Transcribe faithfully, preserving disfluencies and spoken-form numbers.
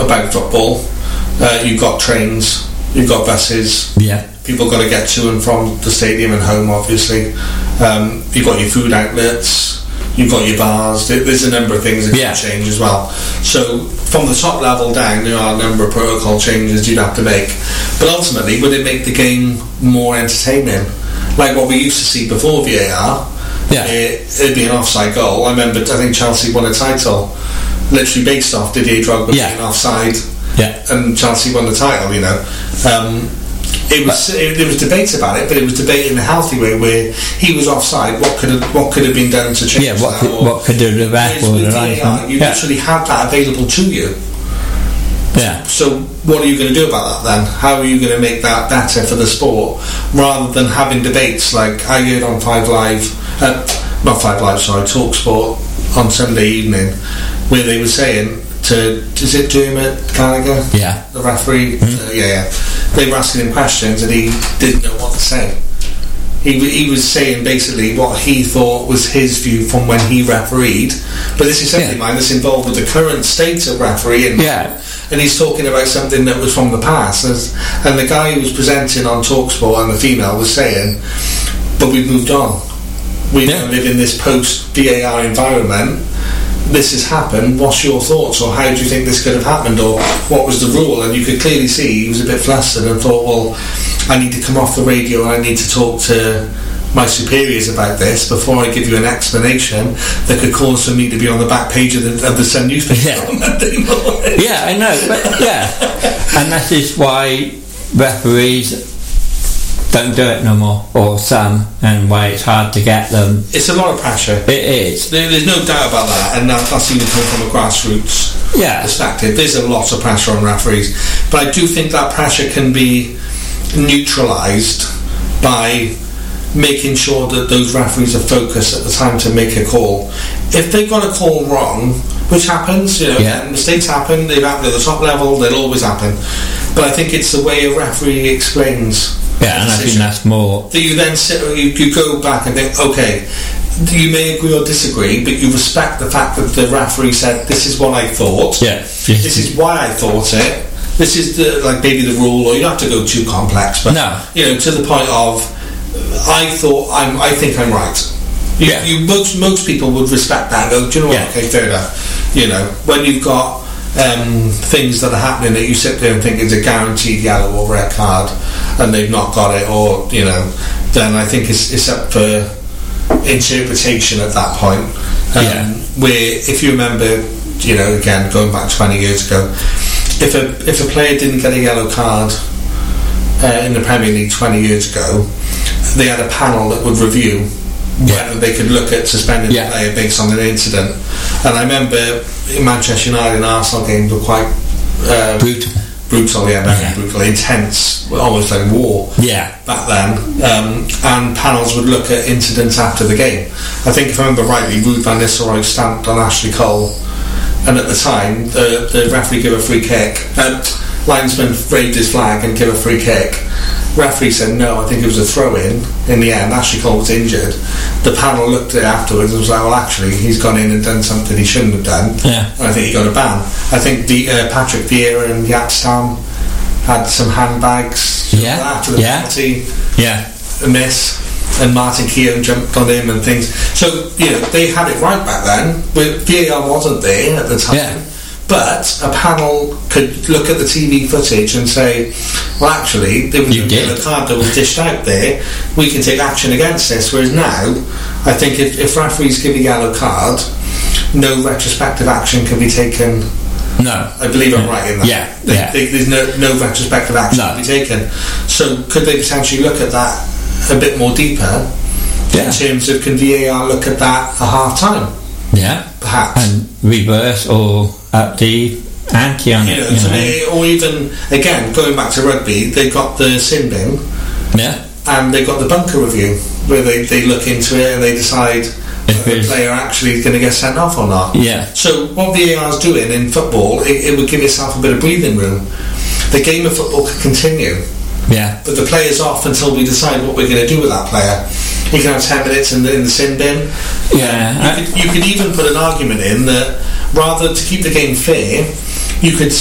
about football. Uh, you've got trains, you've got buses. Yeah. People got to get to and from the stadium and home, obviously. Um, you've got your food outlets, you've got your bars. There's a number of things that yeah. can change as well. So from the top level down, there are a number of protocol changes you'd have to make. But ultimately, would it make the game more entertaining? Like what we used to see before V A R, yeah. it, it'd be an offside goal. I remember, I think Chelsea won a title literally based off Didier Drogba yeah. being offside, yeah. and Chelsea won the title, you know. Um, It was it, there was debate about it, but it was debate in a healthy way where he was offside. What could have, what could have been done to change yeah, what that? Could, what could the ref or the right? You yeah. literally had that available to you. Yeah. So what are you going to do about that then? How are you going to make that better for the sport rather than having debates like I heard on Five Live, uh, not Five Live, sorry, Talk Sport on Sunday evening, where they were saying to, is it Dermot Gallagher? Yeah. The referee? Mm-hmm. Uh, yeah, yeah. They were asking him questions and he didn't know what to say. He, he was saying basically what he thought was his view from when he refereed, but this is something yeah. mine that's involved with the current state of refereeing. Yeah. And he's talking about something that was from the past. And the guy who was presenting on TalkSport and the female was saying, but we've moved on. We yeah. don't live in this post-V A R environment. This has happened. What's your thoughts? Or how do you think this could have happened? Or what was the rule? And you could clearly see he was a bit flustered and thought, well, I need to come off the radio and I need to talk to my superiors about this before I give you an explanation that could cause for me to be on the back page of the, of the Sun newspaper yeah. on Monday morning. Yeah, I know, but yeah. And that is why referees don't do it no more, or some, and why it's hard to get them. It's a lot of pressure. It is. There, there's no doubt about that, and that, that's even come from a grassroots yeah. perspective. There's a lot of pressure on referees, but I do think that pressure can be neutralised by making sure that those referees are focused at the time to make a call. If they've got a call wrong, which happens, you know, yeah. mistakes happen, they've happened at the top level, they'll always happen. But I think it's the way a referee explains. Yeah, and I think that's more. That you then sit, you, you go back and think, okay, you may agree or disagree, but you respect the fact that the referee said, this is what I thought. Yeah. This is why I thought it. This is the, like maybe the rule, or you don't have to go too complex, but no. you know, to the point of, I thought I'm, I think I'm right. You, yeah. you most most people would respect that and go, do you know what? Yeah. Okay, fair enough. You know, when you've got um, things that are happening that you sit there and think is a guaranteed yellow or red card, and they've not got it, or you know, then I think it's, it's up for interpretation at that point. Um, yeah. Where if you remember, you know, again going back twenty years ago, if a if a player didn't get a yellow card uh, in the Premier League twenty years ago, they had a panel that would review yeah. whether they could look at suspending yeah. the player based on an incident. And I remember in Manchester United and Arsenal games were quite uh, brutal. Brutal, yeah, very yeah. brutal, intense, almost like war. Yeah. Back then, um, and panels would look at incidents after the game. I think if I remember rightly, Ruud van Nistelrooy stamped on Ashley Cole, and at the time, the the referee gave a free kick. Um, linesman waved his flag and gave a free kick. Referee said no, I think it was a throw-in. In the end, Ashley Cole was injured. The panel looked at it afterwards and was like, well, actually, he's gone in and done something he shouldn't have done. Yeah. And I think he got a ban. I think the, uh, Patrick Vieira and Jaap Stam had some handbags yeah. after the yeah. penalty yeah. miss, and Martin Keown jumped on him and things. So, you know, they had it right back then, but V A R wasn't there at the time. Yeah. But a panel could look at the T V footage and say, well, actually, there was you a yellow card that was dished out there. We can take action against this. Whereas now, I think if, if referees give a yellow card, no retrospective action can be taken. No. I believe I'm right in that. Yeah. They, yeah. They, there's no, no retrospective action no. to be taken. So could they potentially look at that a bit more deeper yeah. in terms of can V A R look at that a half time? Yeah. Perhaps. And reverse or up the ante on you it. Know, you so know. they, or even, again, going back to rugby, they've got the sin bin. Yeah. And they've got the bunker review, where they, they look into it and they decide if the player actually is going to get sent off or not. Yeah. So what V A R is doing in football, it, it would give yourself a bit of breathing room. The game of football can continue. Yeah. But the player's off until we decide what we're going to do with that player. He can have ten minutes in the, in the sin bin. Yeah. You, I, could, you could even put an argument in that rather to keep the game fair, you could